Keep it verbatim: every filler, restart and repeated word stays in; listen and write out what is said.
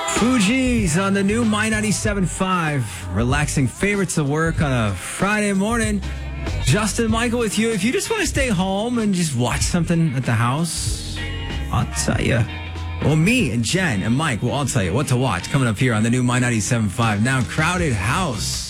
Fugees on the new My ninety-seven point five. Relaxing favorites of work on a Friday morning. Justin Michael with you. If you just want to stay home and just watch something at the house, I'll tell you. Well, me and Jen and Mike will all tell you what to watch coming up here on the new My ninety-seven point five. Now, Crowded House.